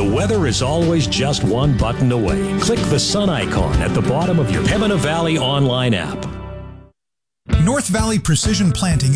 The weather is always just one button away. Click the sun icon at the bottom of your Pembina Valley online app. North Valley Precision Planting